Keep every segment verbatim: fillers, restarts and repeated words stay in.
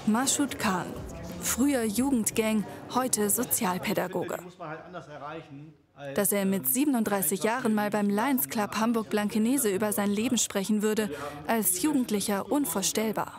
Mashoud Khan. Früher Jugendgang, heute Sozialpädagoge. Dass er mit siebenunddreißig Jahren mal beim Lions Club Hamburg-Blankenese über sein Leben sprechen würde, als Jugendlicher unvorstellbar.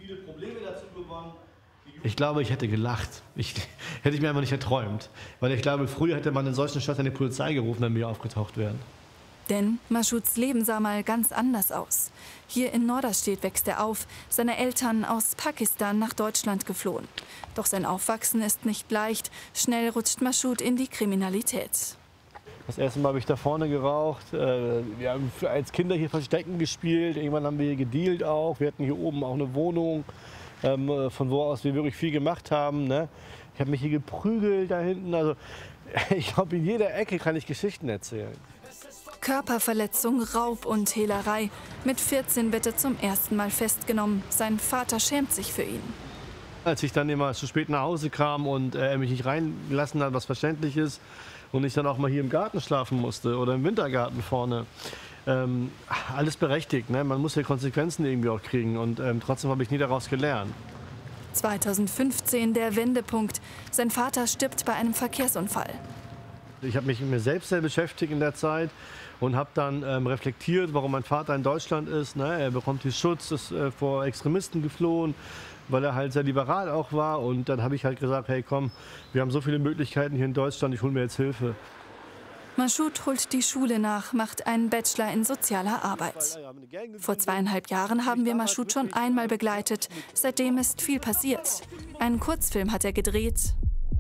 Ich glaube, ich hätte gelacht. Ich, hätte ich mir einfach nicht erträumt. Weil ich glaube, früher hätte man in solchen Städten die Polizei gerufen, wenn wir aufgetaucht wären. Denn Mashouds Leben sah mal ganz anders aus. Hier in Norderstedt wächst er auf, seine Eltern aus Pakistan nach Deutschland geflohen. Doch sein Aufwachsen ist nicht leicht. Schnell rutscht Mashoud in die Kriminalität. Das erste Mal habe ich da vorne geraucht. Wir haben als Kinder hier Verstecken gespielt. Irgendwann haben wir hier gedealt auch. Wir hatten hier oben auch eine Wohnung, von wo aus wir wirklich viel gemacht haben. Ich habe mich hier geprügelt da hinten. Also ich glaube, in jeder Ecke kann ich Geschichten erzählen. Körperverletzung, Raub und Hehlerei. Mit vierzehn wird er zum ersten Mal festgenommen. Sein Vater schämt sich für ihn. Als ich dann immer zu spät nach Hause kam und er mich nicht reingelassen hat, was verständlich ist, und ich dann auch mal hier im Garten schlafen musste oder im Wintergarten vorne. Ähm, alles berechtigt, ne? Man muss ja Konsequenzen irgendwie auch kriegen und ähm, trotzdem habe ich nie daraus gelernt. zweitausendfünfzehn der Wendepunkt. Sein Vater stirbt bei einem Verkehrsunfall. Ich habe mich mit mir selbst sehr beschäftigt in der Zeit und habe dann ähm, reflektiert, warum mein Vater in Deutschland ist. Ne? Er bekommt hier Schutz, ist äh, vor Extremisten geflohen, weil er halt sehr liberal auch war. Und dann habe ich halt gesagt, hey komm, wir haben so viele Möglichkeiten hier in Deutschland, ich hole mir jetzt Hilfe. Mashoud holt die Schule nach, macht einen Bachelor in sozialer Arbeit. Vor zweieinhalb Jahren haben wir Mashoud schon einmal begleitet. Seitdem ist viel passiert. Einen Kurzfilm hat er gedreht.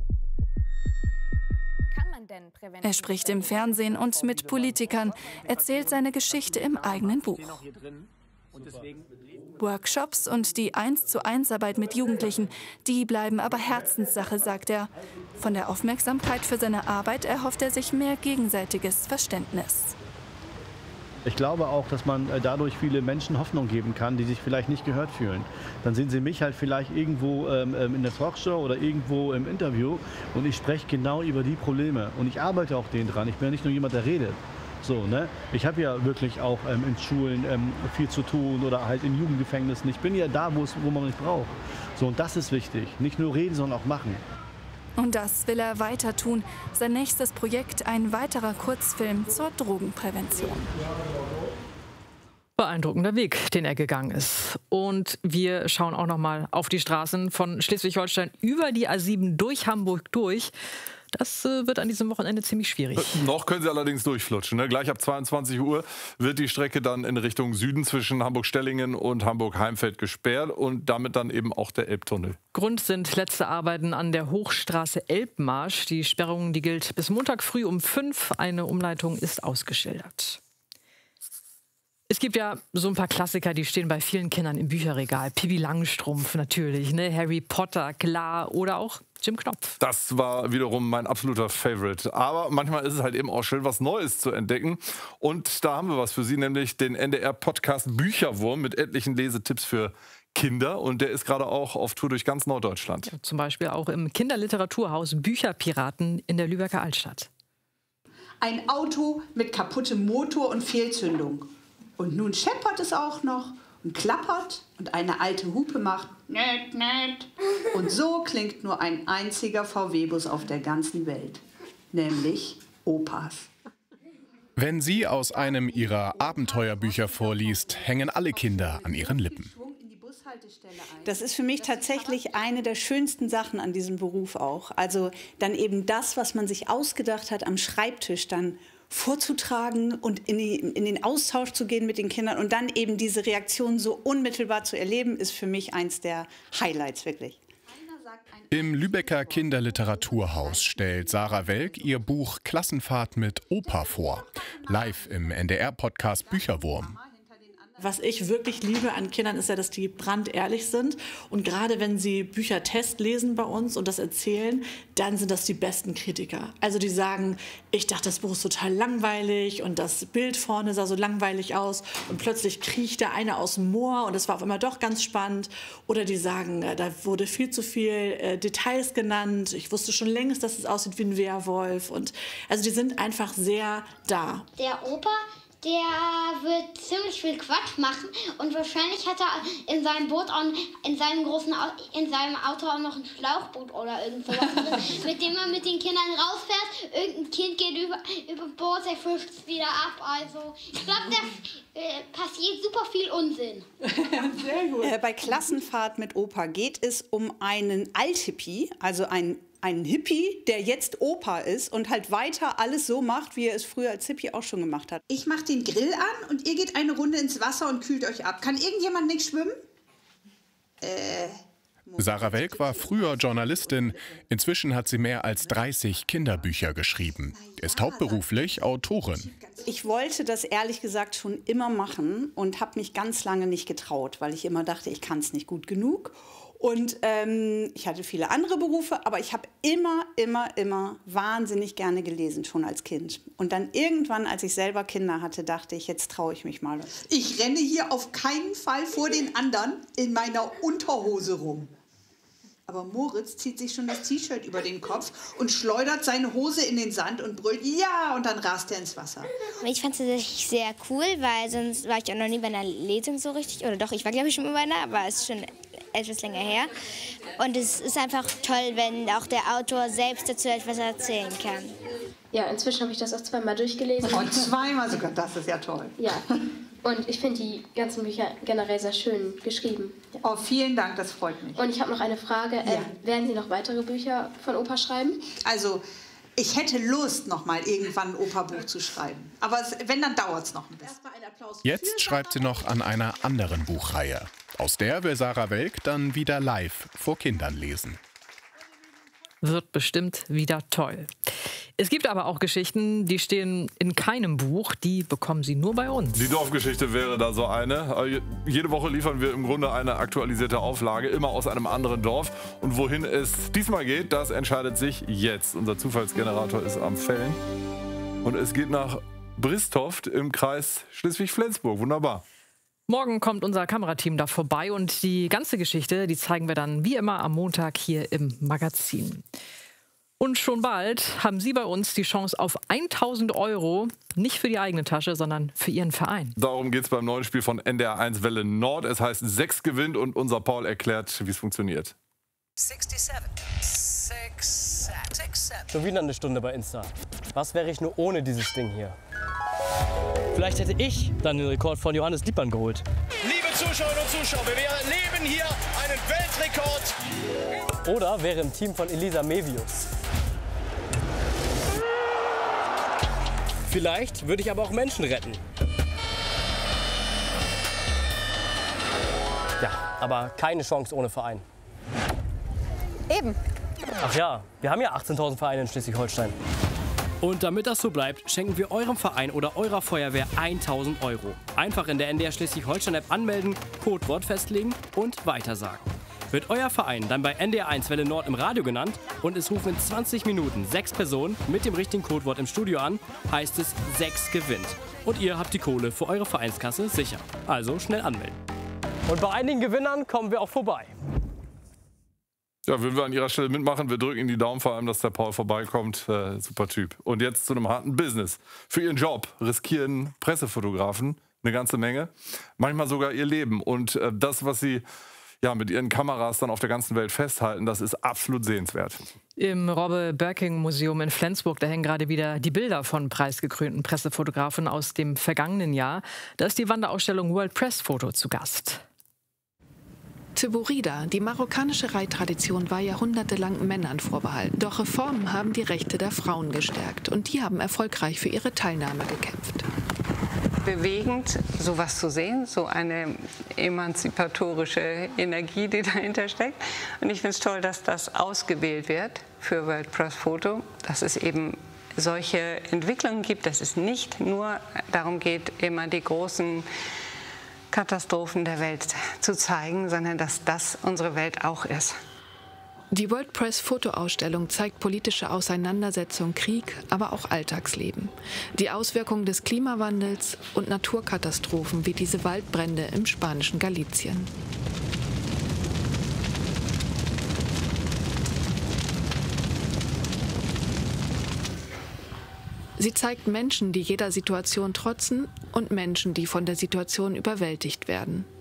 Er spricht im Fernsehen und mit Politikern, erzählt seine Geschichte im eigenen Buch. Workshops und die eins zu eins Arbeit mit Jugendlichen, die bleiben aber Herzenssache, sagt er. Von der Aufmerksamkeit für seine Arbeit erhofft er sich mehr gegenseitiges Verständnis. Ich glaube auch, dass man dadurch viele Menschen Hoffnung geben kann, die sich vielleicht nicht gehört fühlen. Dann sehen sie mich halt vielleicht irgendwo ähm, in der Talkshow oder irgendwo im Interview und ich spreche genau über die Probleme. Und ich arbeite auch denen dran. Ich bin ja nicht nur jemand, der redet. So, ne? Ich habe ja wirklich auch ähm, in Schulen ähm, viel zu tun oder halt in Jugendgefängnissen. Ich bin ja da, wo man mich braucht. So, und das ist wichtig. Nicht nur reden, sondern auch machen. Und das will er weiter tun. Sein nächstes Projekt, ein weiterer Kurzfilm zur Drogenprävention. Beeindruckender Weg, den er gegangen ist. Und wir schauen auch noch mal auf die Straßen von Schleswig-Holstein über die A sieben durch Hamburg durch. Das äh, wird an diesem Wochenende ziemlich schwierig. Äh, noch können sie allerdings durchflutschen. Ne? Gleich ab zweiundzwanzig Uhr wird die Strecke dann in Richtung Süden zwischen Hamburg-Stellingen und Hamburg-Heimfeld gesperrt und damit dann eben auch der Elbtunnel. Grund sind letzte Arbeiten an der Hochstraße Elbmarsch. Die Sperrung, die gilt bis Montag früh um fünf. Eine Umleitung ist ausgeschildert. Es gibt ja so ein paar Klassiker, die stehen bei vielen Kindern im Bücherregal. Pippi Langstrumpf natürlich, ne? Harry Potter, klar, oder auch Jim Knopf. Das war wiederum mein absoluter Favorite. Aber manchmal ist es halt eben auch schön, was Neues zu entdecken. Und da haben wir was für Sie, nämlich den N D R-Podcast Bücherwurm mit etlichen Lesetipps für Kinder. Und der ist gerade auch auf Tour durch ganz Norddeutschland. Ja, zum Beispiel auch im Kinderliteraturhaus Bücherpiraten in der Lübecker Altstadt. Ein Auto mit kaputtem Motor und Fehlzündung. Und nun scheppert es auch noch und klappert und eine alte Hupe macht nett, nett. Und so klingt nur ein einziger V W-Bus auf der ganzen Welt, nämlich Opas. Wenn sie aus einem ihrer Abenteuerbücher vorliest, hängen alle Kinder an ihren Lippen. Das ist für mich tatsächlich eine der schönsten Sachen an diesem Beruf auch. Also dann eben das, was man sich ausgedacht hat am Schreibtisch, dann vorzutragen und in, die, in den Austausch zu gehen mit den Kindern und dann eben diese Reaktion so unmittelbar zu erleben, ist für mich eins der Highlights wirklich. Im Lübecker Kinderliteraturhaus stellt Sarah Welk ihr Buch Klassenfahrt mit Opa vor. Live im N D R-Podcast Bücherwurm. Was ich wirklich liebe an Kindern ist ja, dass die brandehrlich sind. Und gerade wenn sie Büchertest lesen bei uns und das erzählen, dann sind das die besten Kritiker. Also die sagen, ich dachte, das Buch ist total langweilig und das Bild vorne sah so langweilig aus. Und plötzlich kriecht da einer aus dem Moor und es war auf einmal doch ganz spannend. Oder die sagen, da wurde viel zu viel äh, Details genannt. Ich wusste schon längst, dass es aussieht wie ein Werwolf. Und also die sind einfach sehr da. Der Opa, Der wird ziemlich viel Quatsch machen und wahrscheinlich hat er in seinem Boot, auch, in seinem großen Au in seinem Auto auch noch ein Schlauchboot oder irgend sowas, mit dem er mit den Kindern rausfährt. Irgendein Kind geht über, über Bord, er fischt es wieder ab. Also ich glaube, da äh, passiert super viel Unsinn. Sehr gut. Äh, bei Klassenfahrt mit Opa geht es um einen Althippie, also einen Ein Hippie, der jetzt Opa ist und halt weiter alles so macht, wie er es früher als Hippie auch schon gemacht hat. Ich mache den Grill an und ihr geht eine Runde ins Wasser und kühlt euch ab. Kann irgendjemand nicht schwimmen? Äh... Sarah Welk war früher Journalistin. Inzwischen hat sie mehr als dreißig Kinderbücher geschrieben. Ist hauptberuflich Autorin. Ich wollte das ehrlich gesagt schon immer machen und habe mich ganz lange nicht getraut, weil ich immer dachte, ich kann es nicht gut genug. Und ähm, ich hatte viele andere Berufe, aber ich habe immer, immer, immer wahnsinnig gerne gelesen, schon als Kind. Und dann irgendwann, als ich selber Kinder hatte, dachte ich, jetzt traue ich mich mal. Ich renne hier auf keinen Fall vor den anderen in meiner Unterhose rum. Aber Moritz zieht sich schon das T-Shirt über den Kopf und schleudert seine Hose in den Sand und brüllt, ja, und dann rast er ins Wasser. Ich fand es tatsächlich sehr cool, weil sonst war ich auch noch nie bei einer Lesung so richtig. Oder doch, ich war glaube ich schon mal bei einer, aber es ist schon etwas länger her. Und es ist einfach toll, wenn auch der Autor selbst dazu etwas erzählen kann. Ja, inzwischen habe ich das auch zweimal durchgelesen. Und zweimal sogar, das ist ja toll. Ja, und ich finde die ganzen Bücher generell sehr schön geschrieben. Ja. Oh, vielen Dank, das freut mich. Und ich habe noch eine Frage. Ja. Äh, werden Sie noch weitere Bücher von Opa schreiben? Also, ich hätte Lust, noch mal irgendwann ein Opa-Buch zu schreiben. Aber es, wenn, dann dauert es noch ein bisschen. Jetzt schreibt sie noch an einer anderen Buchreihe. Aus der will Sarah Welk dann wieder live vor Kindern lesen. Wird bestimmt wieder toll. Es gibt aber auch Geschichten, die stehen in keinem Buch, die bekommen Sie nur bei uns. Die Dorfgeschichte wäre da so eine. Jede Woche liefern wir im Grunde eine aktualisierte Auflage, immer aus einem anderen Dorf. Und wohin es diesmal geht, das entscheidet sich jetzt. Unser Zufallsgenerator ist am Fällen. Und es geht nach Bristoft im Kreis Schleswig-Flensburg. Wunderbar. Morgen kommt unser Kamerateam da vorbei und die ganze Geschichte, die zeigen wir dann wie immer am Montag hier im Magazin. Und schon bald haben Sie bei uns die Chance auf tausend Euro, nicht für die eigene Tasche, sondern für Ihren Verein. Darum geht es beim neuen Spiel von N D R eins Welle Nord. Es heißt sechs gewinnt und unser Paul erklärt, wie es funktioniert. Schon wieder eine Stunde bei Insta. Was wäre ich nur ohne dieses Ding hier? Vielleicht hätte ich dann den Rekord von Johannes Lippmann geholt. Liebe Zuschauerinnen und Zuschauer, wir erleben hier einen Weltrekord. Oder wäre im Team von Elisa Mevius. Vielleicht würde ich aber auch Menschen retten. Ja, aber keine Chance ohne Verein. Eben. Ach ja, wir haben ja achtzehntausend Vereine in Schleswig-Holstein. Und damit das so bleibt, schenken wir eurem Verein oder eurer Feuerwehr tausend Euro. Einfach in der N D R Schleswig-Holstein-App anmelden, Codewort festlegen und weitersagen. Wird euer Verein dann bei N D R eins Welle Nord im Radio genannt und es rufen in zwanzig Minuten sechs Personen mit dem richtigen Codewort im Studio an, heißt es sechs gewinnt. Und ihr habt die Kohle für eure Vereinskasse sicher. Also schnell anmelden. Und bei einigen Gewinnern kommen wir auch vorbei. Ja, würden wir an Ihrer Stelle mitmachen. Wir drücken Ihnen die Daumen, vor allem, dass der Paul vorbeikommt. Äh, super Typ. Und jetzt zu einem harten Business. Für Ihren Job riskieren Pressefotografen eine ganze Menge. Manchmal sogar ihr Leben. Und äh, das, was sie ja, mit ihren Kameras dann auf der ganzen Welt festhalten, das ist absolut sehenswert. Im Robbe-Berking-Museum in Flensburg, da hängen gerade wieder die Bilder von preisgekrönten Pressefotografen aus dem vergangenen Jahr. Da ist die Wanderausstellung World Press Photo zu Gast. Tiburida, die marokkanische Reittradition, war jahrhundertelang Männern vorbehalten. Doch Reformen haben die Rechte der Frauen gestärkt und die haben erfolgreich für ihre Teilnahme gekämpft. Bewegend, sowas zu sehen, so eine emanzipatorische Energie, die dahinter steckt. Und ich finde es toll, dass das ausgewählt wird für World Press Photo, dass es eben solche Entwicklungen gibt, dass es nicht nur darum geht, immer die großen Katastrophen der Welt zu zeigen, sondern dass das unsere Welt auch ist. Die World Press Fotoausstellung zeigt politische Auseinandersetzung, Krieg, aber auch Alltagsleben. Die Auswirkungen des Klimawandels und Naturkatastrophen wie diese Waldbrände im spanischen Galicien. Sie zeigt Menschen, die jeder Situation trotzen und Menschen, die von der Situation überwältigt werden.